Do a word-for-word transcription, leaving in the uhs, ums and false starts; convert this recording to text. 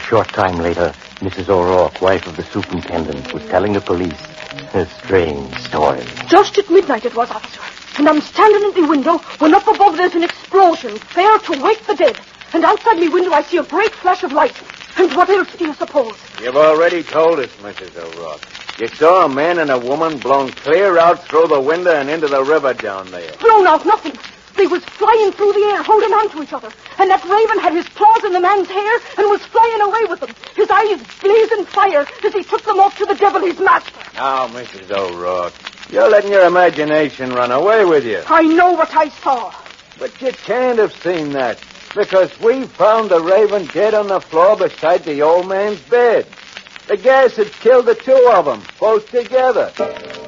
short time later, Missus O'Rourke, wife of the superintendent, was telling the police a strange story. Just at midnight it was, officer. And I'm standing in the window when up above there's an explosion, fair to wake the dead. And outside me window I see a great flash of light. And what else do you suppose? You've already told us, Missus O'Rourke. You saw a man and a woman blown clear out through the window and into the river down there. Blown out nothing. They was flying through the air, holding on to each other. And that raven had his claws in the man's hair and was flying away with them. His eyes blazing fire as he took them off to the devil, his master. Now, Missus O'Rourke, you're letting your imagination run away with you. I know what I saw. But you can't have seen that, because we found the raven dead on the floor beside the old man's bed. The gas had killed the two of them, both together.